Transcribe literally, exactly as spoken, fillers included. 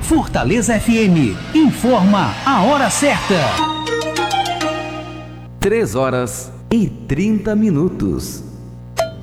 Fortaleza F M informa a hora certa. três horas e trinta minutos.